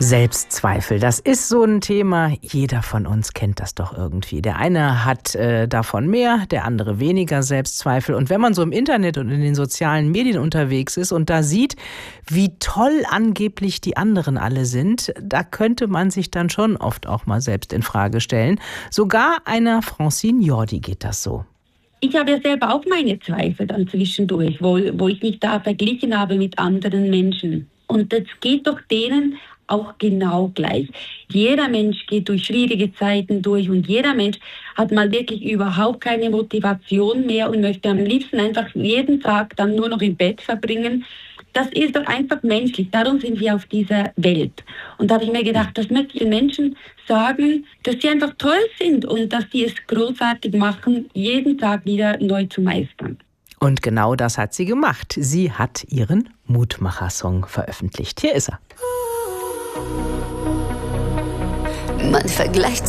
Selbstzweifel, das ist so ein Thema, jeder von uns kennt das doch irgendwie. Der eine hat davon mehr, der andere weniger Selbstzweifel. Und wenn man so im Internet und in den sozialen Medien unterwegs ist und da sieht, wie toll angeblich die anderen alle sind, da könnte man sich dann schon oft auch mal selbst in Frage stellen. Sogar einer Francine Jordi geht das so. Ich habe ja selber auch meine Zweifel dann zwischendurch, wo ich mich da verglichen habe mit anderen Menschen. Und das geht doch denen auch genau gleich. Jeder Mensch geht durch schwierige Zeiten durch und jeder Mensch hat mal wirklich überhaupt keine Motivation mehr und möchte am liebsten einfach jeden Tag dann nur noch im Bett verbringen. Das ist doch einfach menschlich. Darum sind wir auf dieser Welt. Und da habe ich mir gedacht, das möchte ich den Menschen sagen, dass sie einfach toll sind und dass sie es großartig machen, jeden Tag wieder neu zu meistern. Und genau das hat sie gemacht. Sie hat ihren Mutmacher-Song veröffentlicht. Hier ist er. Man vergleicht